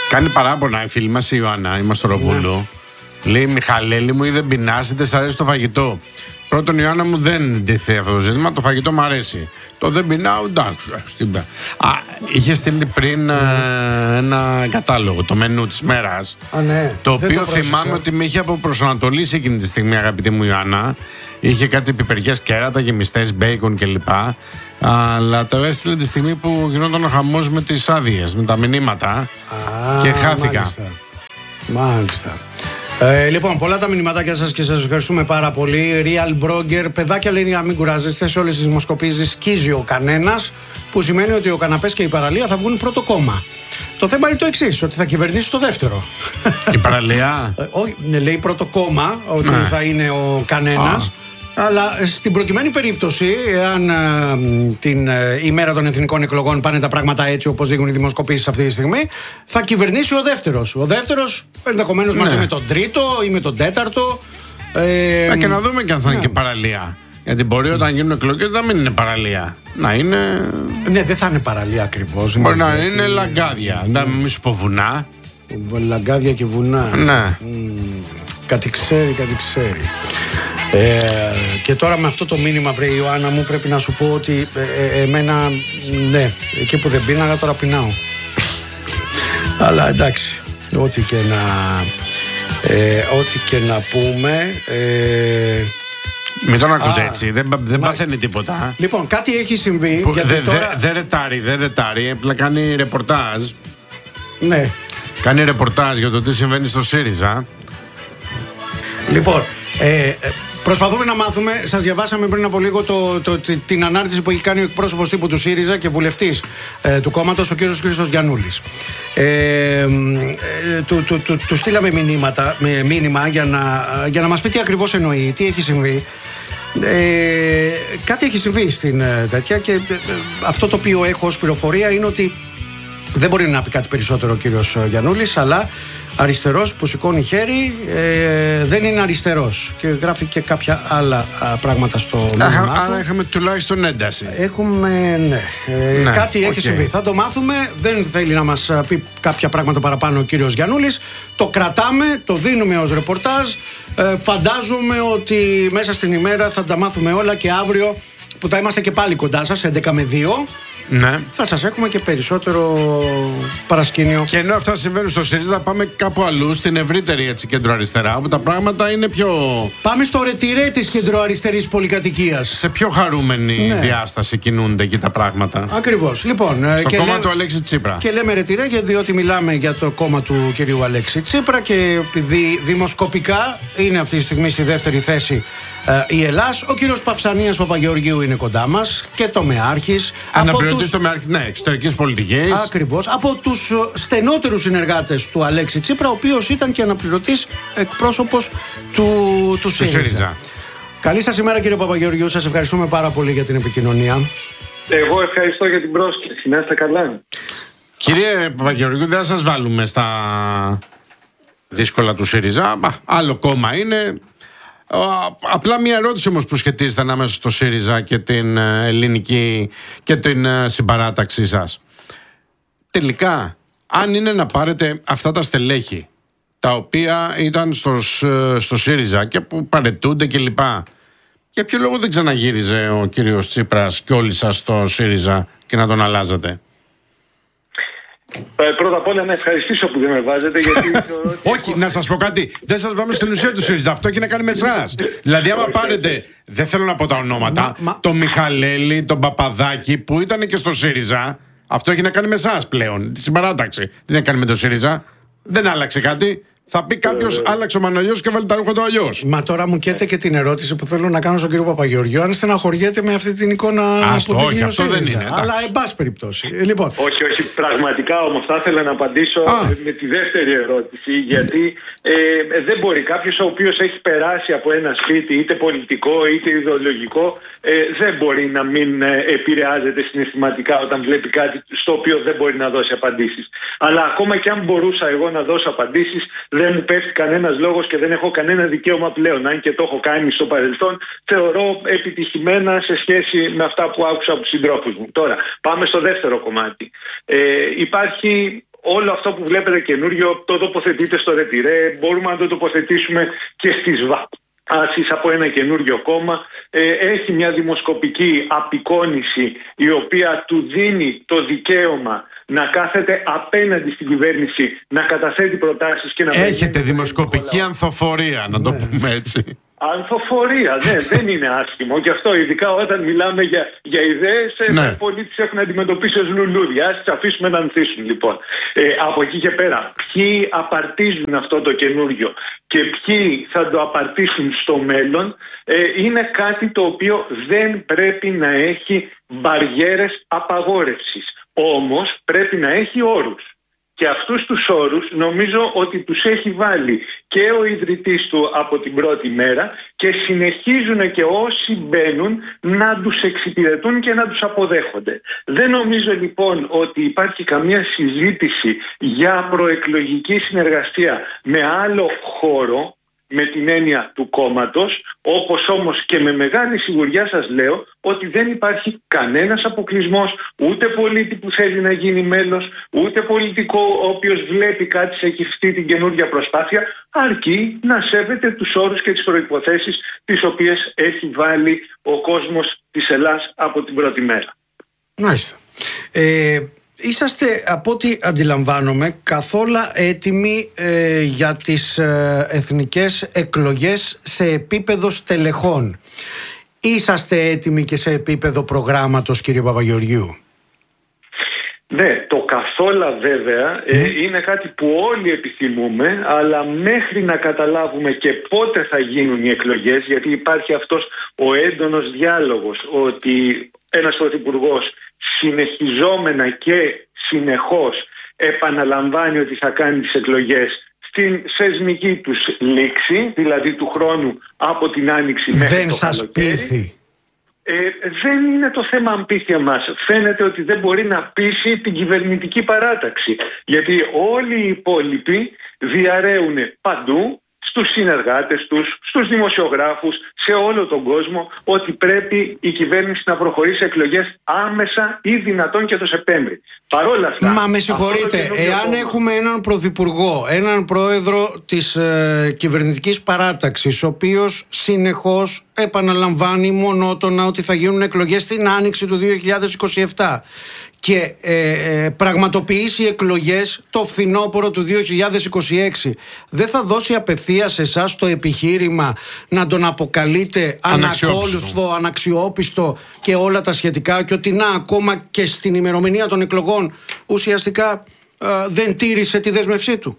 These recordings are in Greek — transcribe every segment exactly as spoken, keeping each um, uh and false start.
Κάνει παράπονα η φίλη μας η Ιωάννα, η Μαστοροπούλου. Ναι. Λέει, Μιχαλέλη μου, ή δεν πεινάς, είτε σ' αρέσει το φαγητό. Πρώτον, η Ιωάννα μου δεν ντυθεί αυτό το ζήτημα, το φαγητό μου αρέσει. Το δεν πεινάω, εντάξει. Α, είχε στείλει πριν mm. ένα κατάλογο, το μενού της μέρας. Α, ναι. Το δεν οποίο το θυμάμαι ότι με είχε αποπροσανατολίσει εκείνη τη στιγμή, αγαπητή μου Ιωάννα. Είχε κάτι πιπεριές κέρατα, γεμιστές, μπέικον κλπ. Αλλά το έστειλε τη στιγμή που γινόταν ο χαμός με τις άδειες, με τα μηνύματα. Α, και χάθηκα. Μάλιστα. Μάλιστα. Ε, λοιπόν, πολλά τα μηνυματάκια σας και σας ευχαριστούμε πάρα πολύ. Real Blogger, παιδάκια λέει να μην κουράζεστε. Σε όλες τις δημοσκοπήσεις σκίζει ο κανένας, που σημαίνει ότι ο καναπές και η παραλία θα βγουν πρώτο κόμμα. Το θέμα είναι το εξής, ότι θα κυβερνήσει το δεύτερο. Η παραλία. ε, όχι, λέει πρώτο κόμμα, ότι ναι. θα είναι ο κανένας. Αλλά στην προκειμένη περίπτωση, εάν ε, την ε, ημέρα των εθνικών εκλογών πάνε τα πράγματα έτσι όπως δείχνουν οι δημοσκοπήσεις αυτή τη στιγμή, θα κυβερνήσει ο δεύτερος. Ο δεύτερος ενδεχομένως ναι. μαζί με τον τρίτο ή με τον τέταρτο. Ε, ε, και να δούμε και αν θα ναι. είναι και παραλία. Γιατί μπορεί όταν γίνουν εκλογές να μην είναι παραλία. Να είναι. Ναι, δεν θα είναι παραλία ακριβώς. Μπορεί να είναι, είναι λαγκάδια. Να μην σου πω βουνά. Λαγκάδια και βουνά. Ναι. Mm, κάτι ξέρει, κάτι ξέρει. Ε, και τώρα με αυτό το μήνυμα, βρε Ιωάννα μου, πρέπει να σου πω ότι ε, ε, εμένα, ναι, εκεί που δεν πίναγα τώρα πεινάω. Αλλά εντάξει, ό,τι και να ε, ό,τι και να πούμε ε, μην τον ακούτε έτσι, δεν, δεν παθαίνει τίποτα. Λοιπόν, κάτι έχει συμβεί. Δεν δε, τώρα... δε ρετάρει, δεν ρετάρει, απλά κάνει ρεπορτάζ. Ναι. Κάνει ρεπορτάζ για το τι συμβαίνει στο ΣΥΡΙΖΑ. Λοιπόν, ε, προσπαθούμε να μάθουμε. Σας διαβάσαμε πριν από λίγο το, το, το, την ανάρτηση που έχει κάνει ο εκπρόσωπος τύπου του ΣΥΡΙΖΑ και βουλευτής ε, του κόμματος, ο κύριος Χρήστος Γιαννούλης. Ε, ε, του, του, του, του στείλαμε μηνύματα, με, μήνυμα για να, για να μας πει τι ακριβώς εννοεί, τι έχει συμβεί. Ε, κάτι έχει συμβεί στην ε, τέτοια και ε, αυτό το οποίο έχω ως πληροφορία είναι ότι δεν μπορεί να πει κάτι περισσότερο ο κύριος Γιαννούλης, αλλά αριστερός που σηκώνει χέρι ε, δεν είναι αριστερός και γράφει και κάποια άλλα α, πράγματα στο μήνυμα. Άρα είχαμε τουλάχιστον ένταση. Έχουμε, ναι, ε, ναι κάτι okay. έχει συμβεί. Θα το μάθουμε, δεν θέλει να μας πει κάποια πράγματα παραπάνω ο κύριος Γιαννούλης. Το κρατάμε, το δίνουμε ως ρεπορτάζ. Ε, φαντάζομαι ότι μέσα στην ημέρα θα τα μάθουμε όλα και αύριο που θα είμαστε και πάλι κοντά σας, έντεκα με δύο. Ναι. Θα σας έχουμε και περισσότερο παρασκήνιο. Και ενώ αυτά συμβαίνουν στο ΣΥΡΙΖΑ, θα πάμε κάπου αλλού, στην ευρύτερη έτσι κεντροαριστερά, όπου τα πράγματα είναι πιο. Πάμε στο ρετυρέ της κεντροαριστερής πολυκατοικίας. Σε πιο χαρούμενη ναι. διάσταση κινούνται εκεί τα πράγματα. Ακριβώς. Λοιπόν, στο και κόμμα λέ... του Αλέξη Τσίπρα. Και λέμε ρετυρέ, διότι μιλάμε για το κόμμα του κυρίου Αλέξη Τσίπρα και επειδή δημοσκοπικά είναι αυτή τη στιγμή στη δεύτερη θέση ε, η Ελλάς, ο κύριος Παυσανίας Παπαγεωργίου είναι κοντά μας και το Μεάρχης. Αναπληρωτής το Μεάρχης, ναι, εξωτερικής πολιτικής. Ακριβώς. Από τους στενότερους συνεργάτες του Αλέξη Τσίπρα, ο οποίος ήταν και αναπληρωτής εκπρόσωπος του, του ΣΥΡΙΖΑ. Καλή σας ημέρα, κύριε Παπαγεωργίου. Σας ευχαριστούμε πάρα πολύ για την επικοινωνία. Εγώ ευχαριστώ για την πρόσκληση. Να είστε καλά. Κύριε Παπαγεωργίου, δεν θα σας βάλουμε στα δύσκολα του ΣΥΡΙΖΑ. Μα, άλλο κόμμα είναι. Απλά μια ερώτηση όμως που σχετίζεται ανάμεσα στο ΣΥΡΙΖΑ και την ελληνική και την συμπαράταξή σας. Τελικά, αν είναι να πάρετε αυτά τα στελέχη τα οποία ήταν στο, στο ΣΥΡΙΖΑ και που παρετούνται κλπ, για ποιο λόγο δεν ξαναγύριζε ο κύριος Τσίπρας και όλοι σας στο ΣΥΡΙΖΑ και να τον αλλάζατε? Ε, πρώτα απ' όλα να ευχαριστήσω που δεν με βάζετε, γιατί όχι, να σας πω κάτι. Δεν σας βάμε στην ουσία του ΣΥΡΙΖΑ. Αυτό έχει να κάνει με εσάς. Δηλαδή, άμα πάρετε, δεν θέλω να πω τα ονόματα, τον Μιχαλέλη, τον Παπαδάκη που ήταν και στο ΣΥΡΙΖΑ, αυτό έχει να κάνει με εσάς πλέον. Τη συμπαράταξη. Τι έχει να κάνει με το ΣΥΡΙΖΑ? Δεν άλλαξε κάτι. Θα πει κάποιος, άλλαξε ο Μανολιός και βάλει τα ρούχα του αλλιώς. Μα τώρα μου καίτε και την ερώτηση που θέλω να κάνω στον κύριο Παπαγεωργίου, αν στεναχωριέται με αυτή την εικόνα Ας που το, δεν όχι, είναι αυτό δεν είναι. Αλλά εν πάση περιπτώσει. Λοιπόν. Όχι, όχι, πραγματικά όμως θα ήθελα να απαντήσω Α. με τη δεύτερη ερώτηση. Γιατί ε, δεν μπορεί κάποιος ο οποίος έχει περάσει από ένα σπίτι, είτε πολιτικό είτε ιδεολογικό, ε, δεν μπορεί να μην ε, επηρεάζεται συναισθηματικά όταν βλέπει κάτι στο οποίο δεν μπορεί να δώσει απαντήσεις. Αλλά ακόμα και αν μπορούσα εγώ να δώσω απαντήσεις, δεν μου πέφτει κανένας λόγος και δεν έχω κανένα δικαίωμα πλέον. Αν και το έχω κάνει στο παρελθόν, θεωρώ επιτυχημένα σε σχέση με αυτά που άκουσα από τους συντρόφους μου. Τώρα, πάμε στο δεύτερο κομμάτι. Ε, υπάρχει όλο αυτό που βλέπετε καινούριο το τοποθετείτε στο ρετυρέ, μπορούμε να το τοποθετήσουμε και στις βάσεις από ένα καινούριο κόμμα. Ε, έχει μια δημοσκοπική απεικόνηση η οποία του δίνει το δικαίωμα να κάθεται απέναντι στην κυβέρνηση, να καταθέτει προτάσεις και να... Έχετε δημοσκοπική ανθοφορία, να το πούμε έτσι. Ανθοφορία, ναι, δεν είναι άσχημο. Και αυτό, ειδικά όταν μιλάμε για, για ιδέες, ναι. Πολλοί τις έχουν αντιμετωπίσει ως λουλούδια. Ας τις αφήσουμε να ανθίσουν, λοιπόν. Ε, από εκεί και πέρα, ποιοι απαρτίζουν αυτό το καινούριο και ποιοι θα το απαρτίσουν στο μέλλον, ε, είναι κάτι το οποίο δεν πρέπει να έχει μπαριέρες απαγόρευσης. Όμως πρέπει να έχει όρους. Και αυτούς τους όρους νομίζω ότι τους έχει βάλει και ο ιδρυτής του από την πρώτη μέρα και συνεχίζουν και όσοι μπαίνουν να τους εξυπηρετούν και να τους αποδέχονται. Δεν νομίζω λοιπόν ότι υπάρχει καμία συζήτηση για προεκλογική συνεργασία με άλλο χώρο, με την έννοια του κόμματος, όπως όμως και με μεγάλη σιγουριά σας λέω ότι δεν υπάρχει κανένας αποκλεισμός, ούτε πολίτη που θέλει να γίνει μέλος, ούτε πολιτικό ο οποίος βλέπει κάτι σε αυτή την καινούργια προσπάθεια, αρκεί να σέβεται τους όρους και τις προϋποθέσεις τις οποίες έχει βάλει ο κόσμος της Ελλάδας από την πρώτη μέρα. Μάλιστα. Ε... Είσαστε, από ό,τι αντιλαμβάνομαι, καθόλου έτοιμοι ε, για τις ε, εθνικές εκλογές σε επίπεδο στελεχών. Είσαστε έτοιμοι και σε επίπεδο προγράμματος, κύριε Παπαγεωργίου? Ναι, το καθόλου βέβαια ε, mm. είναι κάτι που όλοι επιθυμούμε, αλλά μέχρι να καταλάβουμε και πότε θα γίνουν οι εκλογές, γιατί υπάρχει αυτός ο έντονος διάλογος ότι ένας πρωθυπουργός συνεχιζόμενα και συνεχώς επαναλαμβάνει ότι θα κάνει τις εκλογές στην σεσμική τους λήξη, δηλαδή του χρόνου από την Άνοιξη μέχρι δεν το σας καλοκαίρι. πείθει? Ε, δεν είναι το θέμα αμπίθια μας. Φαίνεται ότι δεν μπορεί να πείσει την κυβερνητική παράταξη, γιατί όλοι οι υπόλοιποι διαρρέουν παντού, στους συνεργάτες τους, στους δημοσιογράφους, σε όλο τον κόσμο, ότι πρέπει η κυβέρνηση να προχωρήσει εκλογές άμεσα ή δυνατόν και το Σεπτέμβρη. Παρόλα αυτά... Μα με συγχωρείτε, εάν κόμμα... έχουμε έναν πρωθυπουργό, έναν πρόεδρο της ε, κυβερνητικής παράταξης, ο οποίος συνεχώς επαναλαμβάνει μονότονα ότι θα γίνουν εκλογές στην Άνοιξη του δύο χιλιάδες είκοσι επτά και ε, ε, πραγματοποιήσει εκλογές το φθινόπωρο του δύο χιλιάδες είκοσι έξι, δεν θα δώσει απευθείας σε εσάς το επιχείρημα να τον αποκαλείτε ανακόλουθο, αναξιόπιστο και όλα τα σχετικά, και ότι να, ακόμα και στην ημερομηνία των εκλογών ουσιαστικά ε, δεν τήρησε τη δέσμευσή του?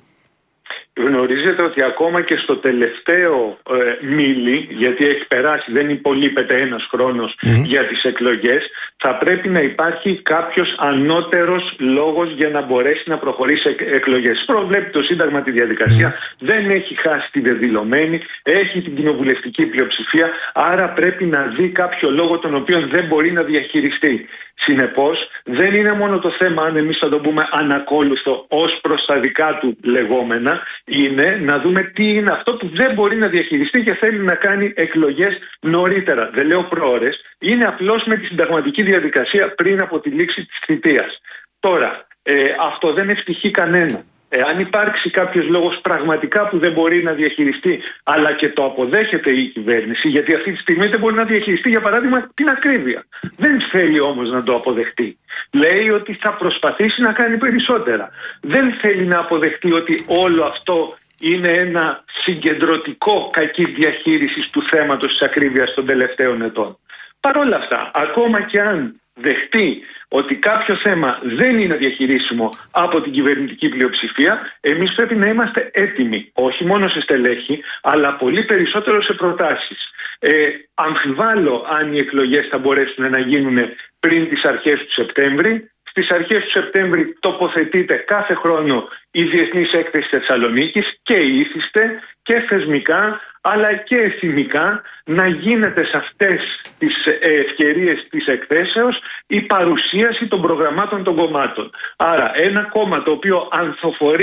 Γνωρίζετε ότι ακόμα και στο τελευταίο ε, μίλι, γιατί έχει περάσει, δεν υπολείπεται ένας χρόνος mm-hmm. για τις εκλογές, θα πρέπει να υπάρχει κάποιος ανώτερος λόγος για να μπορέσει να προχωρήσει εκλογές. Προβλέπει το Σύνταγμα τη διαδικασία, mm-hmm. δεν έχει χάσει τη δεδηλωμένη, έχει την κοινοβουλευτική πλειοψηφία, άρα πρέπει να δει κάποιο λόγο τον οποίο δεν μπορεί να διαχειριστεί. Συνεπώς, δεν είναι μόνο το θέμα αν εμείς θα το πούμε ανακόλουθο ως προς τα δικά του λεγόμενα, είναι να δούμε τι είναι αυτό που δεν μπορεί να διαχειριστεί και θέλει να κάνει εκλογές νωρίτερα. Δεν λέω προώρες, είναι απλώς με τη συνταγματική διαδικασία πριν από τη λήξη της θητείας. Τώρα, ε, αυτό δεν ευτυχεί κανένα. Ε, αν υπάρξει κάποιος λόγος πραγματικά που δεν μπορεί να διαχειριστεί, αλλά και το αποδέχεται η κυβέρνηση, γιατί αυτή τη στιγμή δεν μπορεί να διαχειριστεί, για παράδειγμα, την ακρίβεια. Δεν θέλει όμως να το αποδεχτεί. Λέει ότι θα προσπαθήσει να κάνει περισσότερα. Δεν θέλει να αποδεχτεί ότι όλο αυτό είναι ένα συγκεντρωτικό κακή διαχείριση του θέματος της ακρίβειας των τελευταίων ετών. Παρ' όλα αυτά, ακόμα και αν δεχτεί ότι κάποιο θέμα δεν είναι διαχειρίσιμο από την κυβερνητική πλειοψηφία, εμείς πρέπει να είμαστε έτοιμοι, όχι μόνο σε στελέχη, αλλά πολύ περισσότερο σε προτάσεις. Ε, αμφιβάλλω αν οι εκλογές θα μπορέσουν να γίνουν πριν τις αρχές του Σεπτέμβρη. Στις αρχές του Σεπτέμβρη τοποθετείται κάθε χρόνο η Διεθνής Έκθεση Θεσσαλονίκης και ήθιστε και θεσμικά αλλά και εθιμικά να γίνεται σε αυτές τις ευκαιρίες της εκθέσεως η παρουσίαση των προγραμμάτων των κομμάτων. Άρα ένα κόμμα το οποίο ανθοφορεί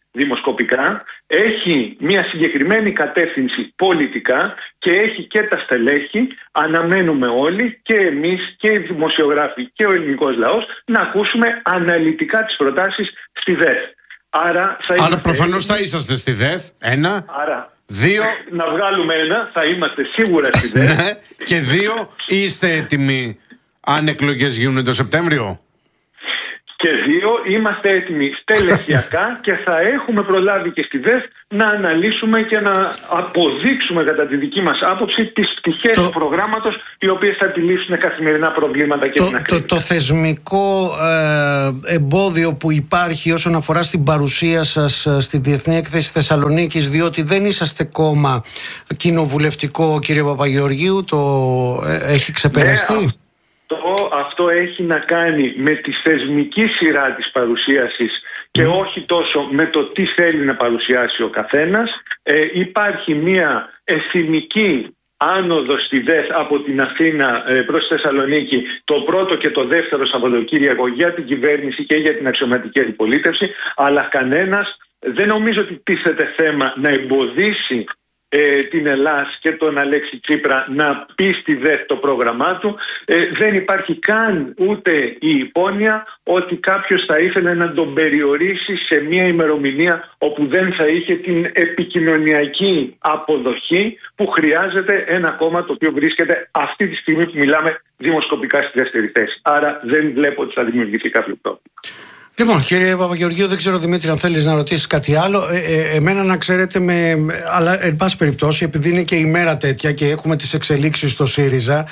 δημοσκοπικά, έχει μια συγκεκριμένη κατεύθυνση πολιτικά και έχει και τα στελέχη. Αναμένουμε όλοι, και εμείς και οι δημοσιογράφοι και ο ελληνικός λαός, να ακούσουμε αναλυτικά τις προτάσεις στη ΔΕΘ. Άρα, θα Άρα είμαστε... προφανώς θα είσαστε στη ΔΕΘ. Ένα. Άρα, δύο. να βγάλουμε ένα, θα είμαστε σίγουρα στη ΔΕΘ. Ναι. Και δύο, είστε έτοιμοι αν εκλογές γίνουν το Σεπτέμβριο? Και δύο, είμαστε έτοιμοι στελεχειακά και θα έχουμε προλάβει και στη ΔΕΘ να αναλύσουμε και να αποδείξουμε κατά τη δική μας άποψη τις πτυχές το... του προγράμματος, οι οποίες θα επιλύσουν καθημερινά προβλήματα και το, την ακρίβεια. Το, το θεσμικό ε, εμπόδιο που υπάρχει όσον αφορά στην παρουσία σας στη Διεθνή Έκθεση Θεσσαλονίκης, διότι δεν είσαστε κόμμα κοινοβουλευτικό, κύριε Παπαγεωργίου, το ε, έχει ξεπεραστεί? Ναι, αυτό, αυτό έχει να κάνει με τη θεσμική σειρά της παρουσίασης και mm. όχι τόσο με το τι θέλει να παρουσιάσει ο καθένας. Ε, υπάρχει μια εθνική άνοδος στη ΔΕΘ από την Αθήνα ε, προς τη Θεσσαλονίκη το πρώτο και το δεύτερο Σαββατοκύριακο για την κυβέρνηση και για την αξιωματική αντιπολίτευση, αλλά κανένας δεν νομίζω ότι τίθεται θέμα να εμποδίσει Ε, την Ελλάς και τον Αλέξη Τσίπρα να πει στη ΔΕΘ το πρόγραμμά του. Ε, δεν υπάρχει καν ούτε η υπόνοια ότι κάποιος θα ήθελε να τον περιορίσει σε μια ημερομηνία όπου δεν θα είχε την επικοινωνιακή αποδοχή που χρειάζεται ένα κόμμα το οποίο βρίσκεται αυτή τη στιγμή που μιλάμε δημοσκοπικά στη δεύτερη θέση. Άρα δεν βλέπω ότι θα δημιουργηθεί κάποιο πρόβλημα. Λοιπόν, κύριε Παπαγεωργίου, δεν ξέρω, Δημήτρη, αν θέλεις να ρωτήσεις κάτι άλλο. Ε, ε, εμένα, να ξέρετε, με, αλλά εν πάση περιπτώσει, επειδή είναι και η μέρα τέτοια και έχουμε τις εξελίξεις στο ΣΥΡΙΖΑ,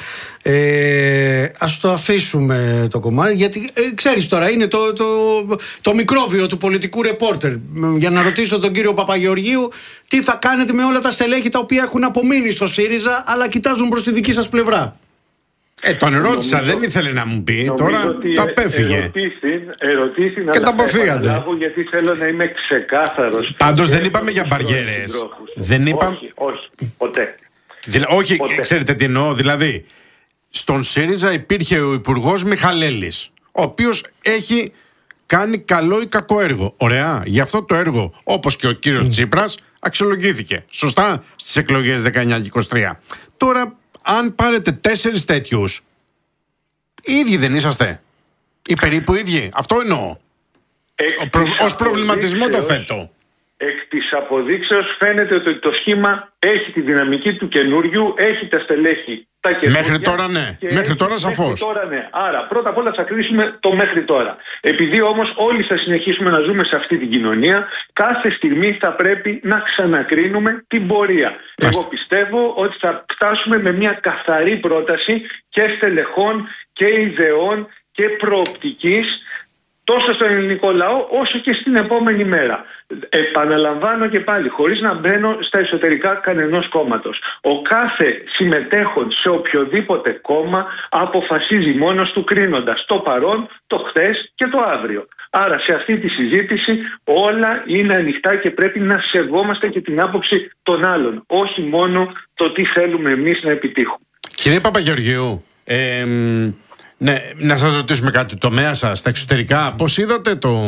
ε, ας το αφήσουμε το κομμάτι, γιατί ε, ξέρεις τώρα, είναι το, το, το μικρόβιο του πολιτικού ρεπόρτερ. Για να ρωτήσω τον κύριο Παπαγεωργίου τι θα κάνετε με όλα τα στελέχη τα οποία έχουν απομείνει στο ΣΥΡΙΖΑ, αλλά κοιτάζουν προς τη δική σας πλευρά. Ε, τον ρώτησα, δεν ήθελε να μου πει. Τώρα τα απέφυγε. Ερωτήσει να τα επαναλάβω, γιατί θέλω να είμαι ξεκάθαρος. Πάντως δεν είπαμε για μπαριέρες. Δεν είπαμε... Όχι, όχι, ποτέ. Δηλα... Όχι, ποτέ. Ξέρετε τι εννοώ. Δηλαδή, στον ΣΥΡΙΖΑ υπήρχε ο Υπουργός Μιχαλέλης, ο οποίος έχει κάνει καλό ή κακό έργο. Ωραία. Γι' αυτό το έργο, όπως και ο κύριος mm. Τσίπρας, αξιολογήθηκε. Σωστά, στις εκλογές δεκαεννιά και είκοσι τρία. Τώρα, αν πάρετε τέσσερις τέτοιους, οι ίδιοι δεν είσαστε? Οι περίπου ίδιοι. Αυτό εννοώ. Προ... Ως προβληματισμό το θέτω. Εκ της αποδείξεως φαίνεται ότι το σχήμα έχει τη δυναμική του καινούριου, έχει τα στελέχη τα καινούργια. Μέχρι τώρα ναι, μέχρι τώρα σαφώς. Μέχρι τώρα ναι. Άρα πρώτα απ' όλα θα κρίσουμε το μέχρι τώρα. Επειδή όμως όλοι θα συνεχίσουμε να ζούμε σε αυτή την κοινωνία, κάθε στιγμή θα πρέπει να ξανακρίνουμε την πορεία. Άστε. Εγώ πιστεύω ότι θα φτάσουμε με μια καθαρή πρόταση και στελεχών και ιδεών και προοπτικής, τόσο στον ελληνικό λαό όσο και στην επόμενη μέρα. Επαναλαμβάνω και πάλι, χωρίς να μπαίνω στα εσωτερικά κανενός κόμματος. Ο κάθε συμμετέχον σε οποιοδήποτε κόμμα αποφασίζει μόνος του, κρίνοντας το παρόν, το χθες και το αύριο. Άρα σε αυτή τη συζήτηση όλα είναι ανοιχτά και πρέπει να σεβόμαστε και την άποψη των άλλων, όχι μόνο το τι θέλουμε εμείς να επιτύχουμε. Κύριε Παπαγεωργίου, ε, ναι, να σας ρωτήσουμε κάτι, το τομέα σας στα εξωτερικά, πώς είδατε το...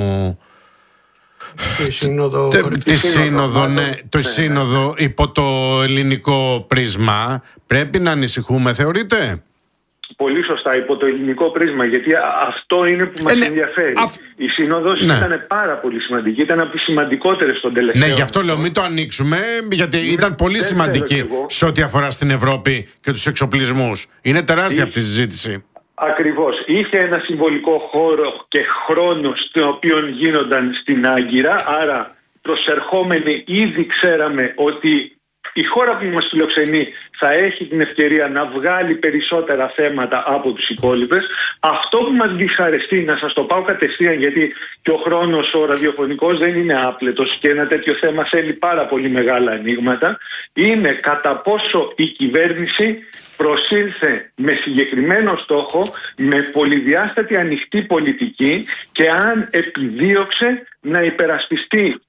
Τη σύνοδο, τη σύνοδο, ναι, το σύνοδο υπό το ελληνικό πρίσμα, πρέπει να ανησυχούμε, θεωρείτε? Πολύ σωστά, υπό το ελληνικό πρίσμα, γιατί αυτό είναι που μας ε, ναι, ενδιαφέρει. Α... Η σύνοδος ναι. ήταν πάρα πολύ σημαντική, ήταν από τις σημαντικότερες των τελευταίων. Ναι, γι' αυτό λέω μην το ανοίξουμε, γιατί ναι, ήταν πολύ σημαντική σε ό,τι αφορά στην Ευρώπη και τους εξοπλισμούς. Είναι τεράστια Είχε... αυτή η συζήτηση. Ακριβώς. Είχε ένα συμβολικό χώρο και χρόνο στον οποίο γίνονταν στην Άγκυρα, άρα προσερχόμενοι ήδη ξέραμε ότι η χώρα που μας φιλοξενεί θα έχει την ευκαιρία να βγάλει περισσότερα θέματα από τους υπόλοιπες. Αυτό που μας δυσαρεστεί, να σας το πάω κατευθείαν, γιατί και ο χρόνος ο ραδιοφωνικός δεν είναι άπλετος και ένα τέτοιο θέμα θέλει πάρα πολύ μεγάλα ανοίγματα, είναι κατά πόσο η κυβέρνηση προσήλθε με συγκεκριμένο στόχο, με πολυδιάστατη ανοιχτή πολιτική, και αν επιδίωξε να υπερασπιστεί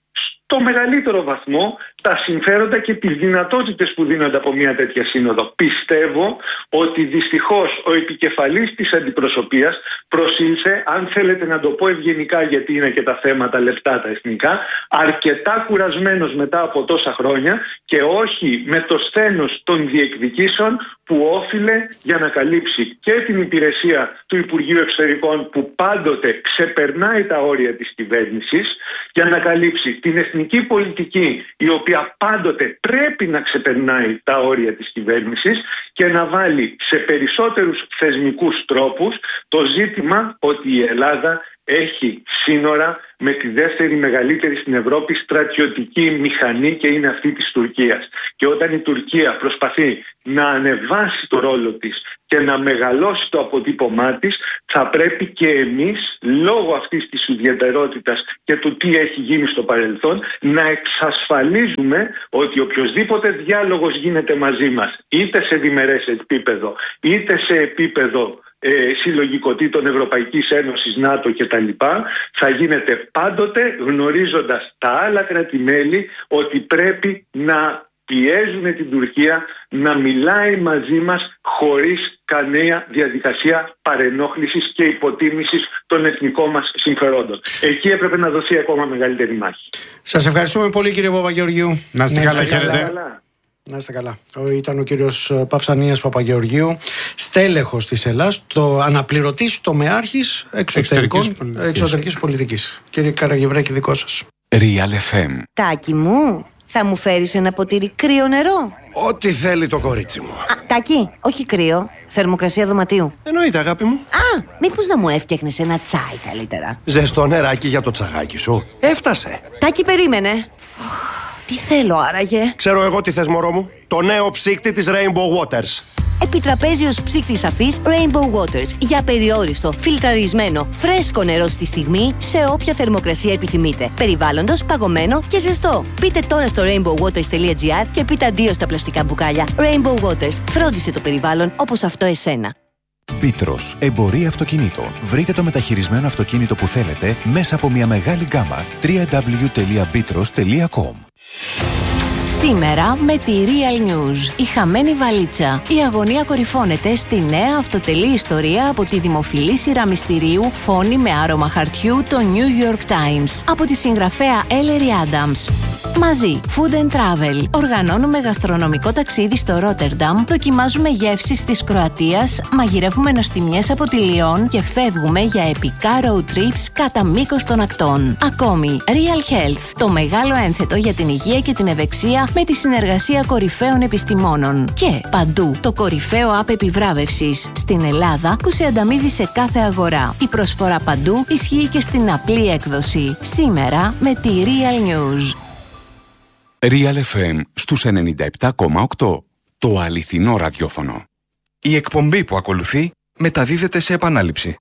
στο μεγαλύτερο βαθμό τα συμφέροντα και τις δυνατότητες που δίνονται από μια τέτοια σύνοδο. Πιστεύω ότι δυστυχώς ο επικεφαλής της αντιπροσωπείας προσήλθε, αν θέλετε να το πω ευγενικά γιατί είναι και τα θέματα λεπτά τα εθνικά, αρκετά κουρασμένος μετά από τόσα χρόνια και όχι με το σθένος των διεκδικήσεων που όφιλε για να καλύψει και την υπηρεσία του Υπουργείου Εξωτερικών που πάντοτε ξεπερνάει τα όρια της κυβέρνησης, για να καλύψει την εθνική πολιτική η οποία πάντοτε πρέπει να ξεπερνάει τα όρια της κυβέρνησης και να βάλει σε περισσότερους θεσμικούς τρόπους το ζήτημα ότι η Ελλάδα έχει σύνορα με τη δεύτερη μεγαλύτερη στην Ευρώπη στρατιωτική μηχανή και είναι αυτή της Τουρκίας. Και όταν η Τουρκία προσπαθεί να ανεβάσει το ρόλο της και να μεγαλώσει το αποτύπωμά της, θα πρέπει και εμείς, λόγω αυτής της ιδιαιτερότητας και του τι έχει γίνει στο παρελθόν, να εξασφαλίζουμε ότι οποιοσδήποτε διάλογος γίνεται μαζί μας, είτε σε διμερές επίπεδο, είτε σε επίπεδο Ε, συλλογικοτήτων Ευρωπαϊκής Ένωσης, ΝΑΤΟ κτλ. Θα γίνεται πάντοτε γνωρίζοντας τα άλλα κράτη-μέλη ότι πρέπει να πιέζουν την Τουρκία να μιλάει μαζί μας χωρίς κανένα διαδικασία παρενόχλησης και υποτίμησης των εθνικών μας συμφερόντων. Εκεί έπρεπε να δοθεί ακόμα μεγαλύτερη μάχη. Σας ευχαριστούμε πολύ, κύριε Παπαγεωργίου. Να είστε καλά, χαίρετε. Να είστε καλά. Ήταν ο κύριος Παυσανίας Παπαγεωργίου, στέλεχος της Ελλάς, το αναπληρωτής τομεάρχης εξωτερικής, εξωτερικής πολιτικής. Κύριε Καραγευρέκη, δικό σας. Real εφ εμ. Τάκη μου, θα μου φέρεις ένα ποτήρι κρύο νερό? Ό,τι θέλει το κορίτσι μου. Α, Τάκη, όχι κρύο, θερμοκρασία δωματίου. Εννοείται, αγάπη μου. Α, μήπως να μου έφτιαχνες ένα τσάι καλύτερα? Ζεστό νεράκι για το τσαγάκι σου. Έφτασε. Τάκη, περίμενε. Τι θέλω άραγε? Ξέρω εγώ τι θες, μωρό μου. Το νέο ψύκτη της Rainbow Waters. Επιτραπέζιος ψύκτης αφής Rainbow Waters. Για περιόριστο, φιλτραρισμένο, φρέσκο νερό στη στιγμή, σε όποια θερμοκρασία επιθυμείτε. Περιβάλλοντος, παγωμένο και ζεστό. Μπείτε τώρα στο rainbow waters τελεία gr και πείτε αντίο στα πλαστικά μπουκάλια. Rainbow Waters. Φρόντισε το περιβάλλον όπως αυτό εσένα. Μπίτρος, εμπορία αυτοκινήτων. Βρείτε το μεταχειρισμένο αυτοκίνητο που θέλετε μέσα από μια μεγάλη γκάμα. double-u double-u double-u τελεία μπίτρος τελεία com. Σήμερα με τη Real News. Η χαμένη βαλίτσα. Η αγωνία κορυφώνεται στη νέα αυτοτελή ιστορία από τη δημοφιλή σειρά μυστηρίου Φόνη με άρωμα χαρτιού, το New York Times, από τη συγγραφέα Ellery Adams. Μαζί, Food and Travel. Οργανώνουμε γαστρονομικό ταξίδι στο Ρότερνταμ, δοκιμάζουμε γεύσεις της Κροατίας, μαγειρεύουμε νοστιμιές από τη Λιόν και φεύγουμε για επικά road trips κατά μήκος των ακτών. Ακόμη, Real Health, το μεγάλο ένθετο για την υγεία και την ευεξία με τη συνεργασία κορυφαίων επιστημόνων. Και παντού, το κορυφαίο app επιβράβευσης στην Ελλάδα που σε ανταμείβει σε κάθε αγορά. Η προσφορά παντού ισχύει και στην απλή έκδοση. Σήμερα με τη Real News. Real εφ εμ στους ενενήντα επτά κόμμα οκτώ. Το αληθινό ραδιόφωνο. Η εκπομπή που ακολουθεί μεταδίδεται σε επανάληψη.